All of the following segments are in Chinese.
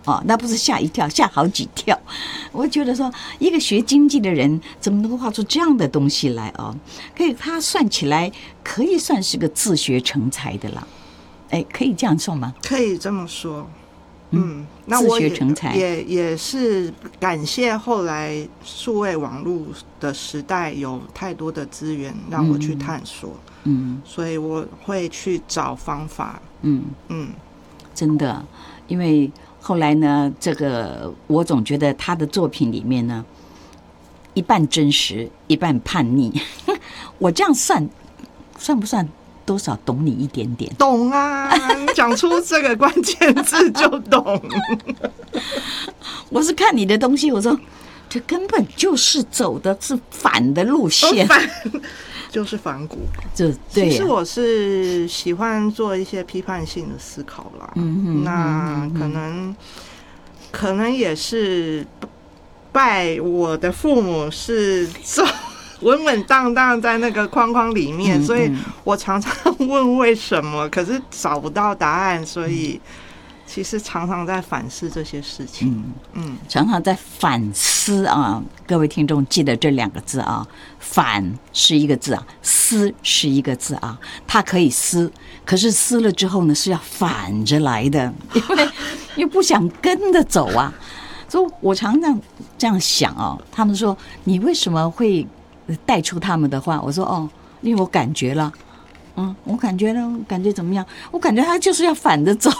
哦，那不是吓一跳，吓好几跳。我觉得说，一个学经济的人怎么能够画出这样的东西来哦？他算起来可以算是个自学成才的啦。哎，可以这样说吗？ 可以这么说。那我也是感谢后来数位网络的时代有太多的资源让我去探索，所以我会去找方法， 真的，因为后来呢，这个我总觉得他的作品里面呢，一半真实，一半叛逆。我这样算不算？多少懂你一点点？ 懂啊，你讲出这个关键字就懂。 我是看你的东西，我说这根本就是走的是反的路线， 就是反骨。 对、啊， 其实我是喜欢做一些批判性的思考啦。那可能也是拜我的父母是稳稳当当在那个框框里面，所以我常常问为什么，可是找不到答案，所以其实常常在反思这些事情。 常常在反思啊！各位听众记得这2个字啊，反是一个字啊，思是一个字啊。它可以思，可是思了之后呢，是要反着来的，因为又不想跟着走啊。所以我常常这样想哦，他们说你为什么会带出他们的话？我说哦，因为我感觉了，我感觉了，感觉怎么样？我感觉他就是要反着走。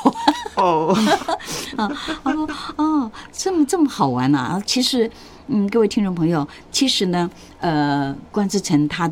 他说哦，这么好玩啊！其实，各位听众朋友，其实呢，关之晨他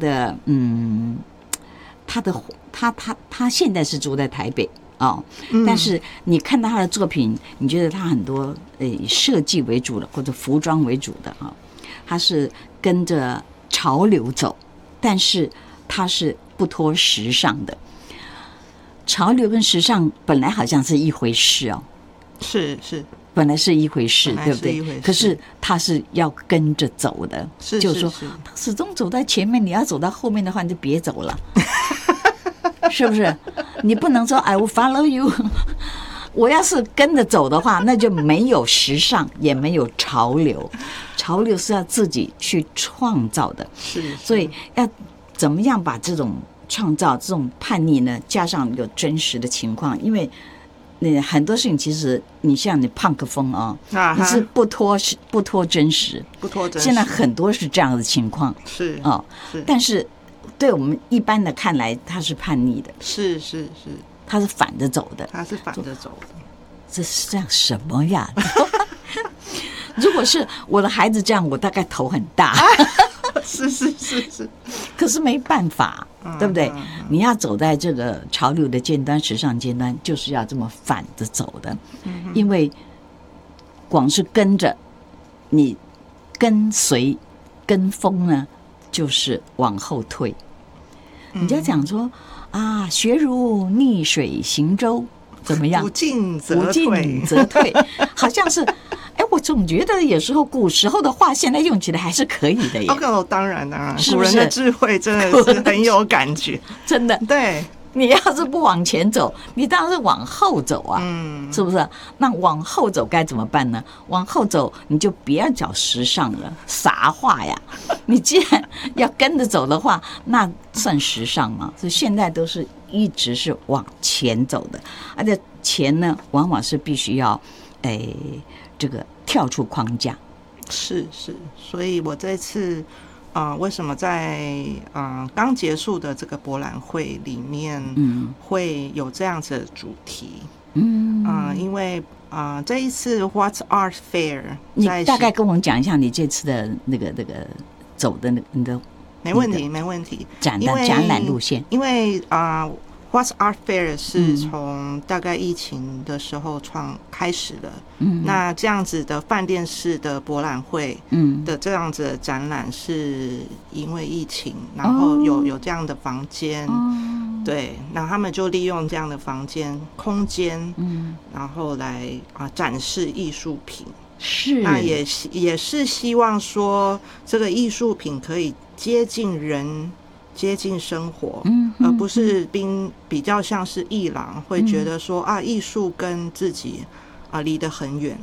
现在是住在台北。但是你看到他的作品，你觉得他很多以设计为主的或者服装为主的他是跟着潮流走，但是他是不脱时尚的。潮流跟时尚本来好像是一回事哦， 是本来是一回事，对不对？可是他是要跟着走的，就是说他始终走在前面，你要走到后面的话，你就别走了。是不是？你不能说 I will follow you。我要是跟着走的话，那就没有时尚，也没有潮流。潮流是要自己去创造的，所以要怎么样把这种创造、这种叛逆呢，加上有真实的情况，因为很多事情其实你像你punk风你是不脱真实，现在很多是这样的情况，但是。对我们一般的看来，他是叛逆的， 是， 他是反着走的，这是这样什么呀？如果是我的孩子这样，我大概头很大。 是， 可是没办法，对不对？你要走在这个潮流的尖端、时尚尖端，就是要这么反着走的，因为光是跟着你跟随跟风呢。就是往后退，人家讲说学如逆水行舟，怎么样？ 不进则退，好像是。我总觉得有时候古时候的话，现在用起来还是可以的耶。 当然， 是不是？ 古人的智慧真的是很有感觉， 真的。 对。 你要是不往前走，你当然是往后走啊，是不是？那往后走该怎么办呢？往后走你就不要讲时尚了，啥话呀？你既然要跟着走的话，那算时尚吗？所以现在都是一直是往前走的，而且前呢，往往是必须要，这个跳出框架。 是，所以我这次。为什么在刚结束的这个博览会里面，会有这样子的主题？因为这一次 What's Art Fair， 你大概跟我们讲一下你这次的那个走的你的没问题展览路线， 因为What's Art Fair 是从大概疫情的时候开始的，那这样子的饭店式的博览会的这样子的展览是因为疫情，然后有这样的房间，对，那他们就利用这样的房间空间，然后来展示艺术品，那也是希望说这个艺术品可以接近人。接近生活，而不是比较像是艺廊会觉得说艺术跟自己离得很远，